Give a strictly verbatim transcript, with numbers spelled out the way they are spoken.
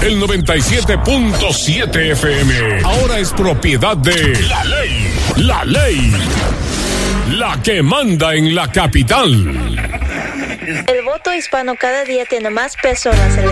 El noventa y siete punto siete F M ahora es propiedad de La Ley. La Ley. La que manda en la capital. El voto hispano cada día tiene más peso en las elecciones.